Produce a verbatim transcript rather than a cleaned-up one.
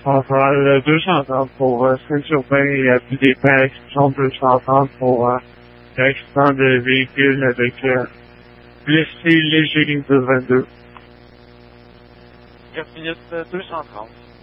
va le deux cent trente pour euh, Saint-Urbain et euh, puis des perquisitions deux cent trente pour euh, l'accident de véhicule avec euh, blessé léger de vingt-deux. quatre minutes deux cent trente.